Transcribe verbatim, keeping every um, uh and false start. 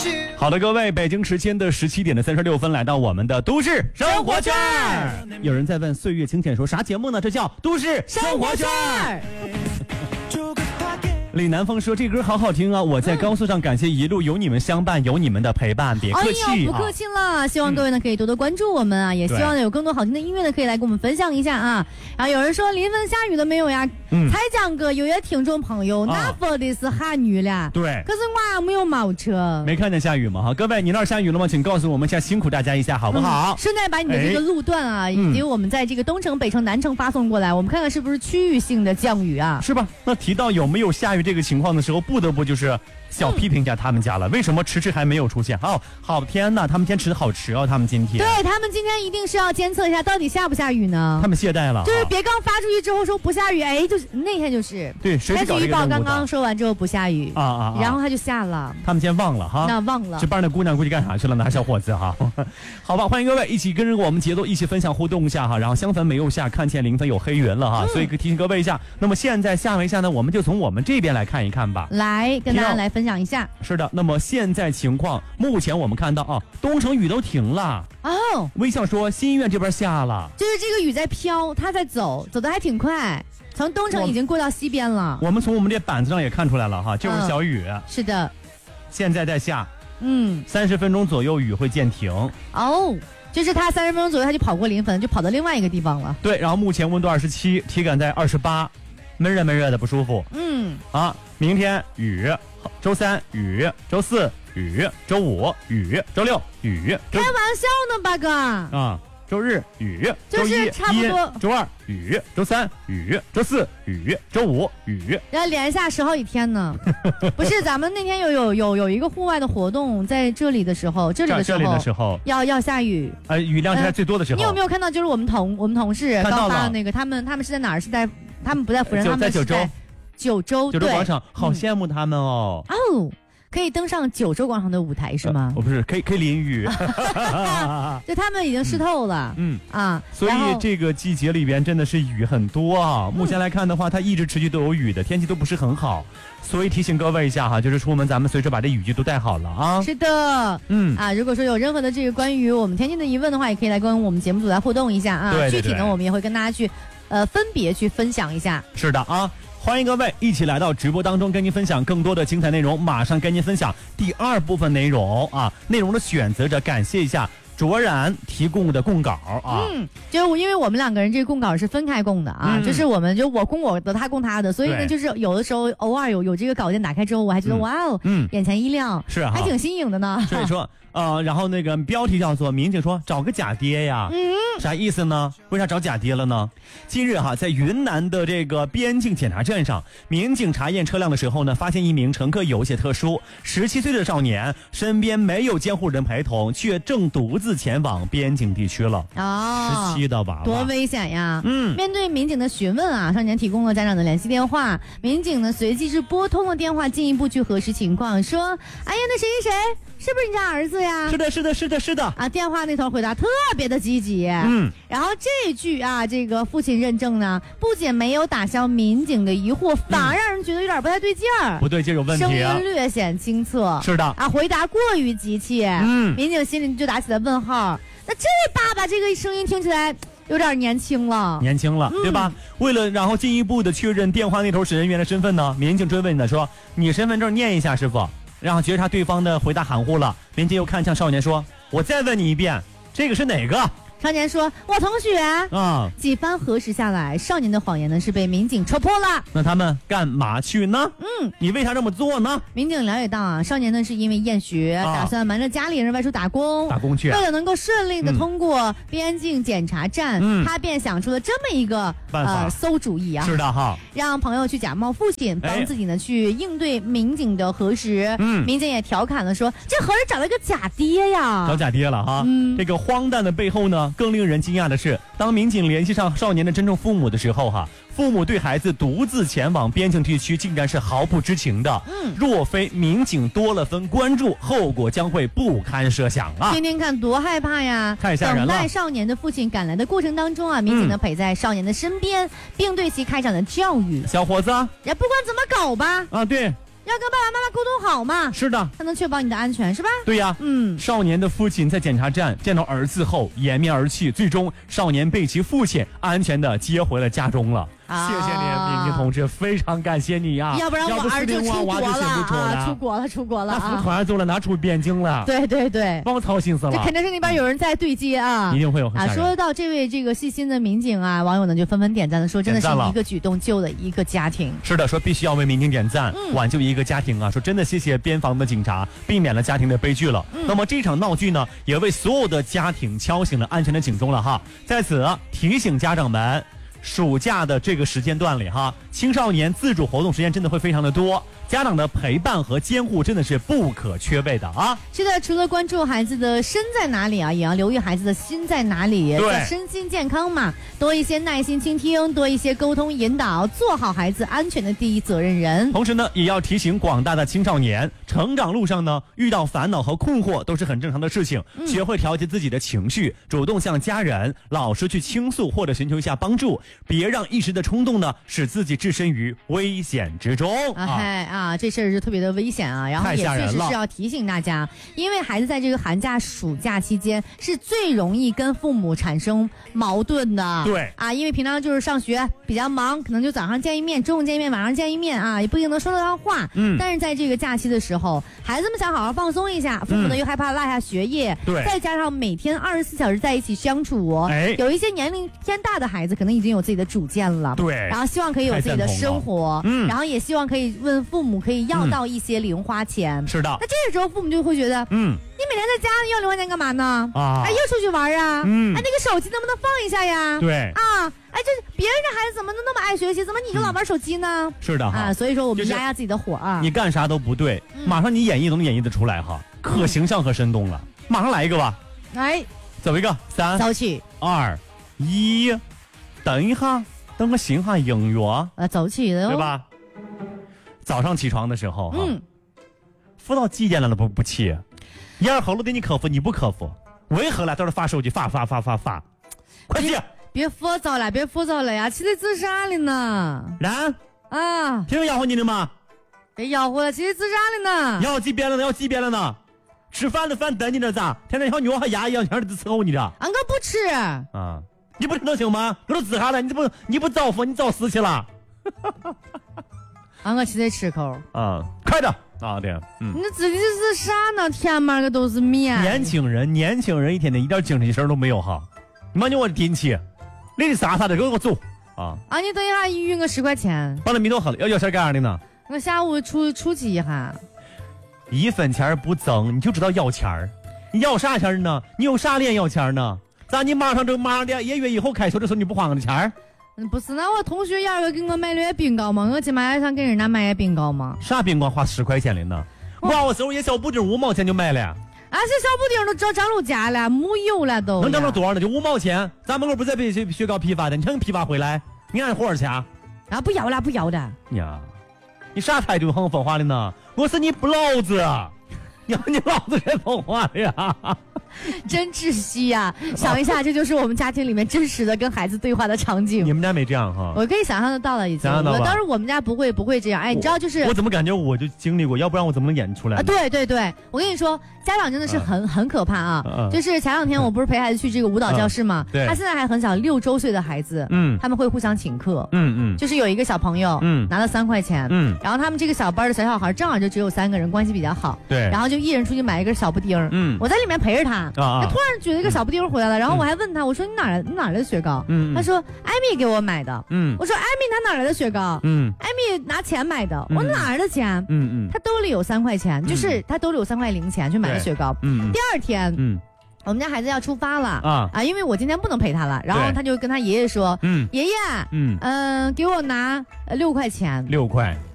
好的，各位，北京时间的十七点的三十六分，来到我们的都市生活圈。有人在问岁月清浅说啥节目呢？这叫都市生活圈。李南风说这歌好好听啊！我在高速上，感谢一路有你们相伴，有你们的陪伴，别客气、啊。 哎呦，不客气了。希望各位呢可以多多关注我们啊，也希望有更多好听的音乐呢可以来跟我们分享一下啊。然后有人说临汾下雨了没有呀？嗯，才讲哥有些听众朋友那说的是下雨了， 对， 可是我没有毛车， 没看见下雨吗？哈，各位，你那儿下雨了吗？请告诉我们一下，辛苦大家一下好不好？ 嗯、顺带把你的这个路段啊，以及我们在这个东城、北城、南城发送过来，我们看看是不是区域性的降雨啊？ 是吧？那提到有没有下雨这个情况的时候，不得不就是小批评一下他们家了，嗯、为什么迟迟还没有出现？哦，好天哪，他们今天迟的好迟哦，他们今天。 对他们今天一定是要监测一下到底下不下雨呢？ 他们懈怠了， 就是别刚发出去之后说不下雨，哎，就是那天就是对，谁是搞这个任务的？ 天气预报刚刚说完之后不下雨啊啊啊， 然后他就下了。 他们今天忘了哈， 那忘了。 这班的姑娘估计干啥去了呢？小伙子哈，好吧，欢迎各位一起跟着我们节奏一起分享互动一下哈。然后香粉没有下，看见零分有黑云了哈，嗯、所以提醒各位一下。那么现在下没下呢？我们就从我们这边来看一看吧。 来跟大家来分享一下。 是的，那么现在情况，目前我们看到啊，东城雨都停了哦。微笑说新医院这边下了， 就是这个雨在飘，它在走，走得还挺快。从东城已经过到西边了。 我们从我们这板子上也看出来了哈，就是小雨。嗯、 是的， 现在在下。 嗯， 三十分钟左右雨会渐停。 哦，就是他三十分钟左右他就跑过临汾，就跑到另外一个地方了。 对，然后目前温度二十七，体感在二十八，闷热闷热的不舒服。 嗯， 啊，明天雨，周三雨，周四雨，周五雨，周六雨。 开玩笑呢，八哥啊。周日雨， 就是差不多。 周二雨，周三雨，周四雨，周五雨， 然后连下十好几天呢。不是，咱们那天有有有有一个户外的活动，在这里的时候，这里的时候， 这里的时候要要下雨， 呃，雨量是在最多的时候。 呃、你有没有看到？就是我们同我们同事刚发的那个，他们他们是在哪儿？是在他们不在福仁，他们在九州， 九州九州广场，好羡慕他们哦。 哦。可以登上九州广场的舞台是吗？ 我、呃、不是，可以可以淋雨。 就他们已经湿透了， 嗯, 嗯啊， 所以这个季节里边真的是雨很多啊。目前来看的话，它一直持续都有雨的，天气都不是很好，所以提醒各位一下哈，就是出门咱们随时把这雨具都带好了啊。 是的，嗯啊，如果说有任何的这个关于我们天气的疑问的话，也可以来跟我们节目组来互动一下啊。 对对对， 具体呢，我们也会跟大家去呃分别去分享一下。 是的啊。欢迎各位一起来到直播当中，跟您分享更多的精彩内容。马上跟您分享第二部分内容啊，内容的选择者，感谢一下卓然提供的供稿啊。 嗯，就因为我们两个人这个供稿是分开供的啊，嗯、就是我们就我供我的，他供他的，所以呢，就是有的时候偶尔有有这个稿件打开之后，我还觉得、嗯、哇哦，嗯，眼前一亮， 是啊， 还挺新颖的呢。 所以说。呃，然后那个标题叫做民警说找个假爹呀，嗯，啥意思呢？为啥找假爹了呢？近日哈，在云南的这个边境检查站上，民警查验车辆的时候呢，发现一名乘客有些特殊，十七岁的少年身边没有监护人陪同，却正独自前往边境地区了。哦，十七的娃娃多危险呀！嗯，面对民警的询问啊，少年提供了家长的联系电话，民警呢随即是拨通了电话，进一步去核实情况，说：“哎呀，那谁谁谁。”是不是你家儿子呀？ 是的，是的，是的，是的啊！电话那头回答特别的积极，嗯，然后这句啊，这个父亲认证呢，不仅没有打消民警的疑惑，反而让人觉得有点不太对劲儿， 不对劲有问题啊， 声音略显清澈， 是的啊，回答过于急切，嗯，民警心里就打起了问号。那这爸爸这个声音听起来有点年轻了， 年轻了，嗯、对吧？为了然后进一步的确认电话那头审人员的身份呢，民警追问的说：“你身份证念一下，师傅。”然后觉察对方的回答含糊了，民警又看向少年说：“我再问你一遍，这个是哪个？” 少年说：“我同学。”啊，几番核实下来，少年的谎言呢是被民警戳破了。 那他们干嘛去呢？嗯，你为啥这么做呢？ 民警了解到啊，少年呢是因为厌学，啊、打算瞒着家里人外出打工， 打工去。 为了能够顺利的通过边境检查站，嗯、他便想出了这么一个呃馊主意啊。 是的哈， 让朋友去假冒父亲，帮自己呢、哎、去应对民警的核实。嗯，民警也调侃了说：“这合着找了个假爹呀， 找假爹了哈。嗯，这个荒诞的背后呢。”更令人惊讶的是，当民警联系上少年的真正父母的时候，哈，父母对孩子独自前往边境地区竟然是毫不知情的。嗯，若非民警多了分关注，后果将会不堪设想啊！ 听听看，多害怕呀！ 太吓人了。 等待少年的父亲赶来的过程当中啊，民警呢、嗯、陪在少年的身边，并对其开展了教育。 小伙子， 也不管怎么搞吧， 啊，对。 要跟爸爸妈妈沟通好嘛。 是的， 才能确保你的安全，是吧？ 对呀， 嗯。 少年的父亲在检查站见到儿子后掩面而泣，最终少年被其父亲安全的接回了家中了。啊、谢谢你，敏敏同志，非常感谢你呀、啊！ 要不然我儿就出国了啊，出国了，出国了啊！ 那团走了，拿出边境了。 对对对， 帮我操心死了。 这肯定是那边有人在对接啊， 一定会有啊。说到这位这个细心的民警啊，网友呢就纷纷点赞的说，真的是一个举动救了一个家庭。 是的，说必须要为民警点赞，嗯、挽救一个家庭啊！说真的，谢谢边防的警察，避免了家庭的悲剧了。嗯、那么这场闹剧呢，也为所有的家庭敲醒了安全的警钟了哈。在此提醒家长们。暑假的这个时间段里哈，青少年自主活动时间真的会非常的多，家长的陪伴和监护真的是不可缺位的啊。 是的，除了关注孩子的身在哪里啊，也要留意孩子的心在哪里。 对， 身心健康嘛，多一些耐心倾听，多一些沟通引导，做好孩子安全的第一责任人。 同时呢，也要提醒广大的青少年，成长路上呢，遇到烦恼和困惑都是很正常的事情，嗯、学会调节自己的情绪，主动向家人、老师去倾诉或者寻求一下帮助。别让一时的冲动呢，使自己置身于危险之中啊！嗨啊，这事儿就特别的危险啊！然后也确实是要提醒大家，因为孩子在这个寒假、暑假期间是最容易跟父母产生矛盾的。 对啊，因为平常就是上学比较忙，可能就早上见一面，中午见一面，晚上见一面啊，也不一定能说得上话。嗯。但是在这个假期的时候，孩子们想好好放松一下，父母呢又害怕落下学业， 对、嗯， 再加上每天二十四小时在一起相处，哎，有一些年龄偏大的孩子可能已经有自己的主见了， 对， 然后希望可以有自己的生活，嗯，然后也希望可以问父母可以要到一些零花钱， 嗯、是的。 那这个时候父母就会觉得，嗯，你每天在家要零花钱干嘛呢？啊，哎，又出去玩啊，嗯，哎，那个手机能不能放一下呀？ 对， 啊，哎，这别人的孩子怎么能那么爱学习，怎么你就老玩手机呢？ 嗯、是的啊，所以说我们压压自己的火啊， 你干啥都不对，嗯、马上你演绎都能演绎得出来哈，可形象和生动了，嗯、马上来一个吧， 来， 走一个，三， 走起， 二，一，等一下。等我欣下音乐， 啊，走起了， 对吧？早上起床的时候， 嗯， 扶到几点了都不不起，一二后路给你客服，你不客服，为何呢？到这发手机，发发发发发，快起！ 别浮躁了，别浮躁了呀，起来做啥了呢？ 然啊， 听吆喝你的吗？ 别吆喝了，起来做啥了呢？ 要几遍了呢？要几遍了呢？吃饭的饭等你这咋？天天像牛和鸭一样，像是伺候你的。 俺哥不吃啊。你不吃能行吗？我都治下来，你这不你不造福，你造死去了。 俺哥起来吃口啊，快点啊！对， 嗯，你自己是啥呢？天满个都是面。 年轻人，年轻人一天天一点精神神都没有哈！你妈你我的din气，你啥啥的给我走啊！ 啊，你等一下匀个十块钱。 把那米都喝了，要要钱干啥的呢？ 我下午出出去一下。 一分钱不挣，你就知道要钱儿。你要啥钱呢？你有啥脸要钱呢？咋你马上就马上的一月以后开学的时候你不还我的钱儿？ 嗯，不是，那我同学要个给我买的冰糕嘛，我去买想给人家买冰糕嘛。 啥冰糕花十块钱的呢？哇，我收一小布丁五毛钱就买了。啊， 这小布丁都涨涨了价了，没有了都。 能涨到多少呢？就五毛钱。咱门口不是在被雪糕批发的，你看批发回来，你按多少钱？ 啊，不要了，不要的。 呀，你啥态度很风话的呢？我是你不老子。你你老子谁疯话的呀？ 真窒息呀！想一下，这就是我们家庭里面真实的跟孩子对话的场景。 你们家没这样哈？ 我可以想象得到了，已经。我当时我们家不会不会这样。哎，你知道就是。 我怎么感觉我就经历过？要不然我怎么能演出来？ 啊，对对对，我跟你说，家长真的是很、啊、很可怕啊！啊就是前两天我不是陪孩子去这个舞蹈教室嘛？啊、对。他现在还很小，六周岁的孩子，嗯，他们会互相请客，嗯嗯，就是有一个小朋友，嗯，拿了三块钱，嗯，然后他们这个小班的小小孩正好就只有三个人，关系比较好， 对， 然后就一人出去买一根小布丁，嗯，我在里面陪着他，啊，他突然举了一个小布丁回来了，然后我还问他，我说你哪来你哪来的雪糕？嗯，他说艾米给我买的，嗯，我说艾米他哪来的雪糕？嗯，艾米拿钱买的，我哪来的钱？嗯嗯，他兜里有三块钱，就是他兜里有三块零钱去买的雪糕。嗯，第二天，嗯，我们家孩子要出发了啊啊，因为我今天不能陪他了，然后他就跟他爷爷说，嗯，爷爷，嗯嗯，给我拿六块钱， 六块。